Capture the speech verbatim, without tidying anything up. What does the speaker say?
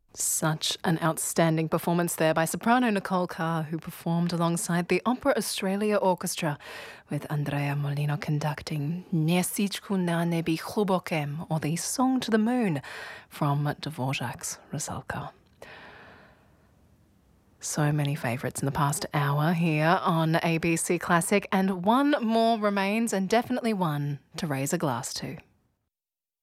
Such an outstanding performance there by soprano Nicole Carr, who performed alongside the Opera Australia Orchestra, with Andrea Molino conducting Miesiczku na nebi chlubokiem, or the Song to the Moon, from Dvorak's Rusalka. So many favourites in the past hour here on A B C Classic, and one more remains, and definitely one to raise a glass to.